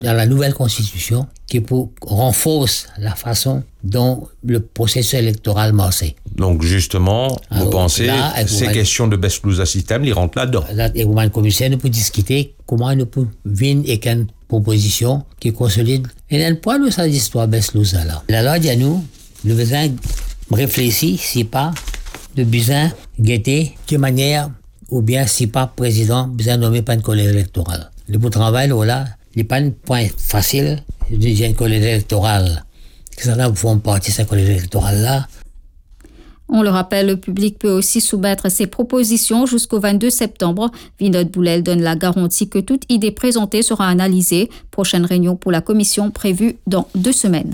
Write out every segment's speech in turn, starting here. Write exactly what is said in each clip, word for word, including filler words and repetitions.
dans la nouvelle constitution qui pour renforce la façon dont le processus électoral marchait. Donc justement, Alors, vous pensez là, que ces vous- questions de Beslouza système, ils rentrent là-dedans. Là, et le commissaire nous peut discuter comment nous peut venir avec une proposition qui consolide. Et il n'y a pas de cette histoire Beslouza là. La loi dit à nous, nous besoin réfléchir si pas de besoin guetter de manière ou bien si pas président besoin nommer pas une collège électorale. Le beau travail là, il n'est pas un point facile de dire une collège électorale. Certains font partie de cette collège électorale là. On le rappelle, le public peut aussi soumettre ses propositions jusqu'au vingt-deux septembre. Vinod Boulel donne la garantie que toute idée présentée sera analysée. Prochaine réunion pour la commission prévue dans deux semaines.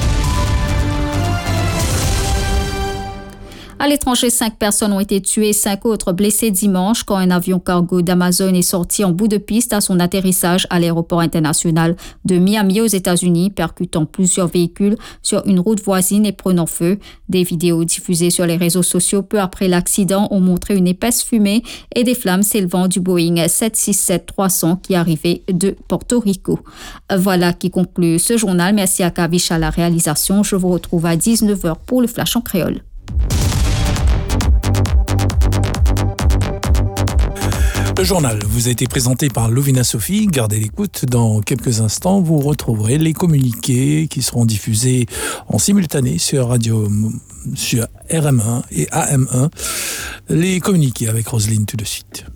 À l'étranger, cinq personnes ont été tuées, cinq autres blessées dimanche quand un avion cargo d'Amazon est sorti en bout de piste à son atterrissage à l'aéroport international de Miami aux États-Unis, percutant plusieurs véhicules sur une route voisine et prenant feu. Des vidéos diffusées sur les réseaux sociaux peu après l'accident ont montré une épaisse fumée et des flammes s'élevant du Boeing sept six sept trois cents qui arrivait de Porto Rico. Voilà qui conclut ce journal. Merci à Kavish à la réalisation. Je vous retrouve à dix-neuf heures pour le Flash en créole. Le journal vous a été présenté par Lovina Sophie. Gardez l'écoute. Dans quelques instants, vous retrouverez les communiqués qui seront diffusés en simultané sur radio, sur R M un et A M un. Les communiqués avec Roselyne tout de suite.